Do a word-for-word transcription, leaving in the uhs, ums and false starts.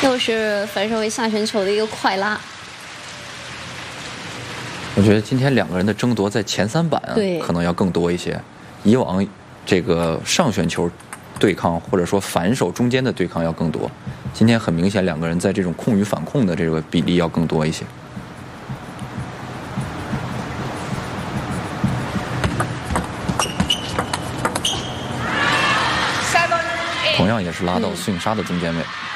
又是反手为下旋球的一个快拉。 我觉得今天两个人的争夺在前三板啊，可能要更多一些。以往这个上旋球对抗或者说反手中间的对抗要更多，今天很明显两个人在这种控与反控的这个比例要更多一些。同样也是拉到swing杀的中间位。嗯